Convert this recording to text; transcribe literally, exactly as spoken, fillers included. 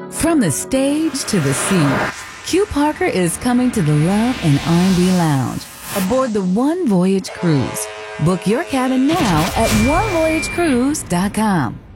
From the stage to the sea, Q Parker is coming to the Love and R and B Lounge aboard the One Voyage Cruise. Book your cabin now at one voyage cruise dot com.